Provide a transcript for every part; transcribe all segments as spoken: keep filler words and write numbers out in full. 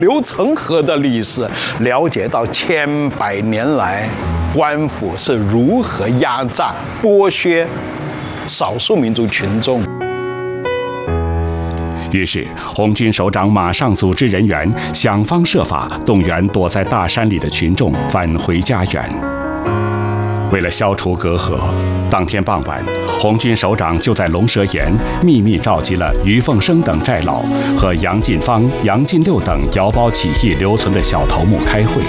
流成河的历史，了解到千百年来官府是如何压榨、剥削少数民族群众。 于是，红军首长马上组织人员，想方设法动员躲在大山里的群众返回家园。为了消除隔阂，当天傍晚，红军首长就在龙蛇岩秘密召集了于凤生等寨老和杨进芳、杨进六等侨胞起义留存的小头目开会。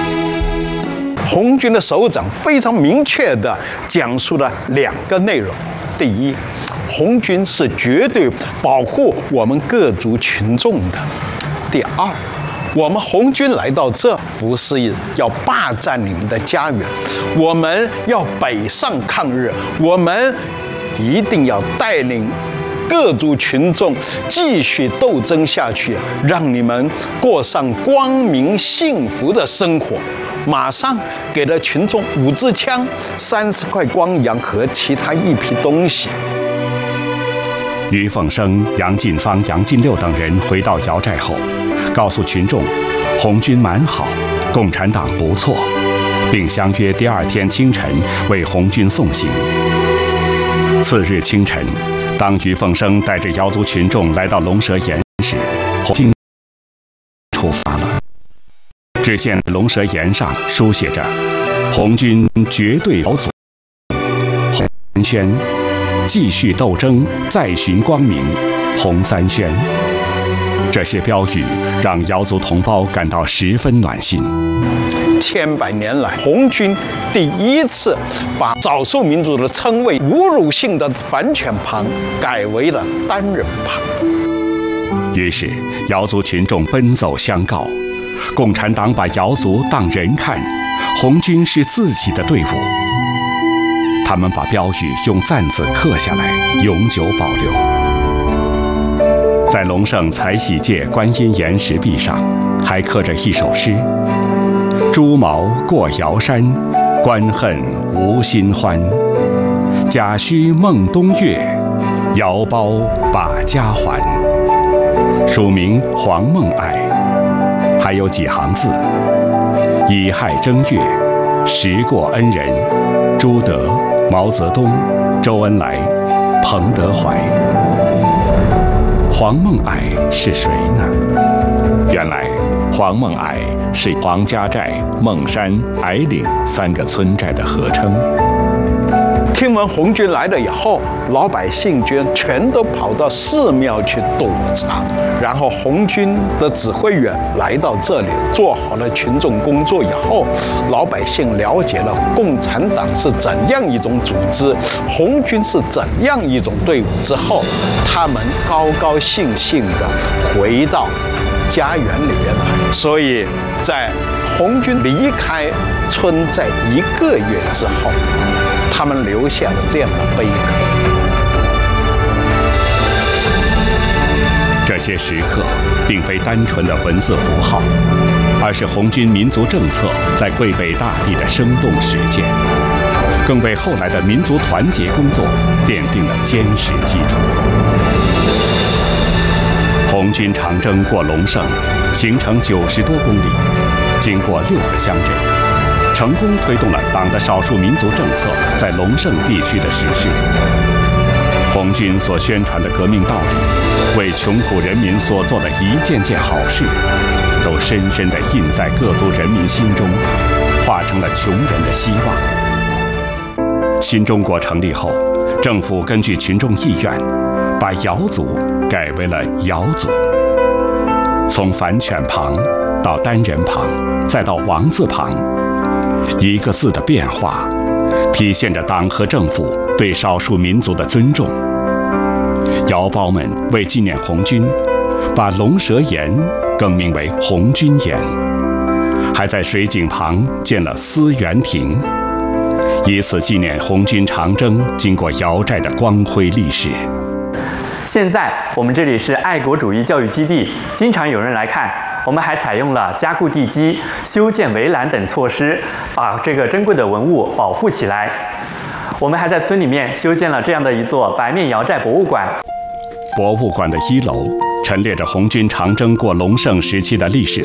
红军的首长非常明确地讲述了两个内容：第一，红军是绝对保护我们各族群众的；第二，我们红军来到这不是要霸占你们的家园，我们要北上抗日，我们一定要带领各族群众继续斗争下去，让你们过上光明幸福的生活。马上给了群众五支枪、三十块光洋和其他一批东西。 于凤生、杨进芳、杨进六等人回到瑶寨后，告诉群众，红军蛮好，共产党不错，并相约第二天清晨为红军送行。次日清晨，当于凤生带着瑶族群众来到龙蛇岩时，红军出发了。只见龙蛇岩上书写着“红军绝对瑶族，红三宣，继续斗争，再寻光明，红三宣”。这些标语让瑶族同胞感到十分暖心。 千百年来，红军第一次把少数民族的称谓侮辱性的反犬旁改为了单人旁。 于是，瑶族群众奔走相告，共产党把瑶族当人看，红军是自己的队伍。他们把标语用簪子刻下来，永久保留。在龙胜彩禧界观音岩石壁上，还刻着一首诗：“朱毛过瑶山，关恨无心欢。甲戌梦东月，瑶胞把家还。”署名黄梦霭。还有几行字：“乙亥正月，时过恩人，朱德、毛泽东、周恩来、彭德怀。”黄梦霭是谁呢？原来，黄梦霭是黄家寨、孟山、矮岭三个村寨的合称。 听闻红军来了以后，老百姓居然全都跑到寺庙去躲藏。然后红军的指挥员来到这里，做好了群众工作以后，老百姓了解了共产党是怎样一种组织，红军是怎样一种队伍之后，他们高高兴兴地回到家园里面来。所以在红军离开村寨一个月之后，他们留下了这样的碑刻。 这些时刻并非单纯的文字符号，而是红军民族政策在桂北大地的生动实践，更为后来的民族团结工作奠定了坚实基础。红军长征过龙胜，行程九十多公里，经过六个乡镇，成功推动了党的少数民族政策在龙胜地区的实施。红军所宣传的革命道理，为穷苦人民所做的一件件好事，都深深地印在各族人民心中，化成了穷人的希望。新中国成立后，政府根据群众意愿，把瑶族改为了瑶族。从反犬旁到单人旁，再到王字旁，一个字的变化，体现着党和政府对少数民族的尊重。瑶胞们为纪念红军，把龙蛇岩更名为红军岩，还在水井旁建了思源亭，以此纪念红军长征经过瑶寨的光辉历史。 现在我们这里是爱国主义教育基地，经常有人来看。我们还采用了加固地基、修建围栏等措施，把这个珍贵的文物保护起来。我们还在村里面修建了这样的一座白面瑶寨博物馆。 博物馆的一楼陈列着红军长征过龙胜时期的历史